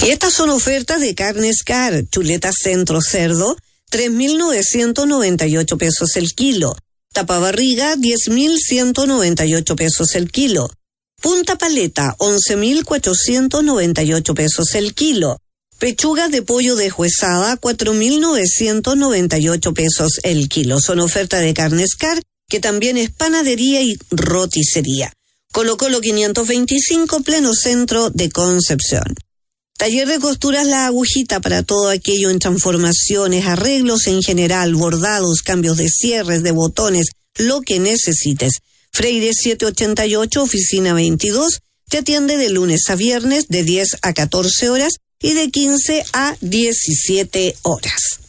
Y estas son ofertas de Carnes Car. Chuleta centro cerdo, 3.998 pesos el kilo. Tapabarriga, 10.198 pesos el kilo. Punta paleta, 11.498 pesos el kilo. Pechugas de pollo deshuesada, 4.998 pesos el kilo. Son ofertas de Carnes Car, que también es panadería y roticería. Colo Colo 525, pleno centro de Concepción. Taller de costuras La Agujita, para todo aquello en transformaciones, arreglos en general, bordados, cambios de cierres, de botones, lo que necesites. Freire 788, oficina 22, te atiende de lunes a viernes de 10 a 14 horas y de 15 a 17 horas.